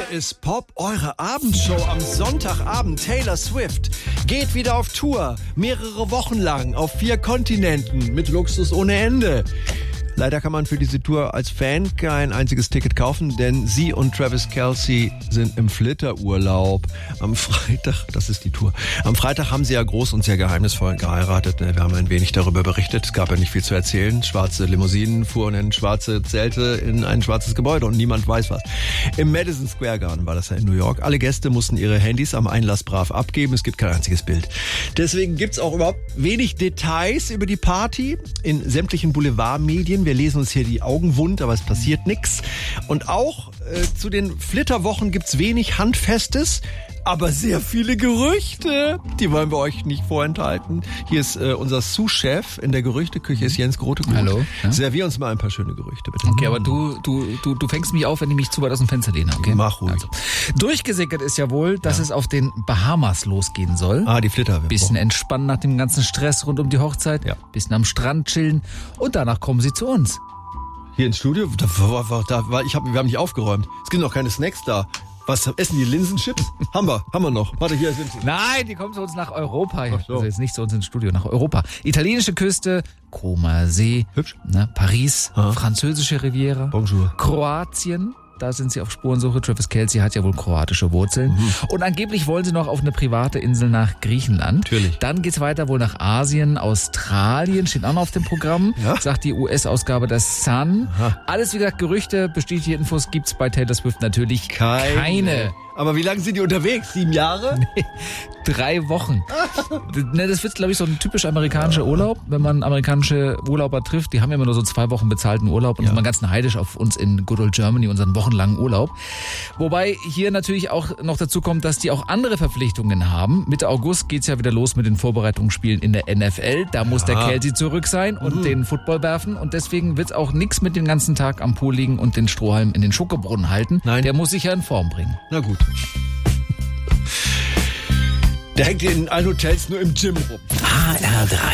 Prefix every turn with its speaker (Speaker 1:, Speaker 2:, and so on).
Speaker 1: Hier ist Pop, eure Abendshow am Sonntagabend. Taylor Swift geht wieder auf Tour. Mehrere Wochen lang auf 4 Kontinenten mit Luxus ohne Ende. Leider kann man für diese Tour als Fan kein einziges Ticket kaufen, denn sie und Travis Kelce sind im Flitterurlaub. Am Freitag, das ist die Tour, am Freitag haben sie ja groß und sehr geheimnisvoll geheiratet. Wir haben ein wenig darüber berichtet, es gab ja nicht viel zu erzählen. Schwarze Limousinen fuhren in schwarze Zelte in ein schwarzes Gebäude und niemand weiß was. Im Madison Square Garden war das ja in New York. Alle Gäste mussten ihre Handys am Einlass brav abgeben, es gibt kein einziges Bild. Deswegen gibt's auch überhaupt wenig Details über die Party in sämtlichen Boulevardmedien. Wir lesen uns hier die Augen wund, aber es passiert nichts. Und auch zu den Flitterwochen gibt's wenig Handfestes, aber sehr viele Gerüchte. Die wollen wir euch nicht vorenthalten. Hier ist unser Sous-Chef in der Gerüchteküche, ist Jens Grotegut.
Speaker 2: Hallo. Ja?
Speaker 1: Servier uns mal ein paar schöne Gerüchte, bitte.
Speaker 2: Okay, aber du fängst mich auf, wenn ich mich zu weit aus dem Fenster lehne, okay?
Speaker 1: Mach ruhig.
Speaker 2: Also, durchgesickert ist ja wohl, dass es auf den Bahamas losgehen soll.
Speaker 1: Die Flitter.
Speaker 2: Bisschen entspannen nach dem ganzen Stress rund um die Hochzeit.
Speaker 1: Ja.
Speaker 2: Bisschen am Strand chillen. Und danach kommen sie zu uns.
Speaker 1: Hier ins Studio? Wir haben nicht aufgeräumt. Es gibt noch keine Snacks da. Was, essen die Linsenchips? Haben wir noch. Warte, hier sind sie.
Speaker 2: Nein, die kommen zu uns nach Europa.
Speaker 1: Ach so.
Speaker 2: Also jetzt nicht zu uns ins Studio, nach Europa. Italienische Küste, Comer See,
Speaker 1: Hübsch.
Speaker 2: Ne, Paris, französische Riviera,
Speaker 1: Bonjour.
Speaker 2: Kroatien. Da sind sie auf Spurensuche. Travis Kelce hat ja wohl kroatische Wurzeln. Und angeblich wollen sie noch auf eine private Insel nach Griechenland.
Speaker 1: Natürlich.
Speaker 2: Dann geht's weiter wohl nach Asien. Australien steht auch noch auf dem Programm.
Speaker 1: Ja?
Speaker 2: Sagt die US-Ausgabe des Sun.
Speaker 1: Aha.
Speaker 2: Alles, wie gesagt, Gerüchte, bestätigte Infos gibt's bei Taylor Swift natürlich keine.
Speaker 1: Aber wie lange sind die unterwegs? 7 Jahre?
Speaker 2: 3 Wochen. Das wird, glaube ich, so ein typisch amerikanischer Urlaub. Wenn man amerikanische Urlauber trifft, die haben ja immer nur so 2 Wochen bezahlten Urlaub und sind mal ganz neidisch auf uns in Good Old Germany, unseren wochenlangen Urlaub. Wobei hier natürlich auch noch dazu kommt, dass die auch andere Verpflichtungen haben. Mitte August geht's ja wieder los mit den Vorbereitungsspielen in der NFL. Da muss der Kelce zurück sein und den Football werfen. Und deswegen wird's auch nix mit den ganzen Tag am Pool liegen und den Strohhalm in den Schokobrunnen halten.
Speaker 1: Nein.
Speaker 2: Der muss sich ja in Form bringen.
Speaker 1: Na gut. Der hängt in allen Hotels nur im Gym rum.
Speaker 3: HR3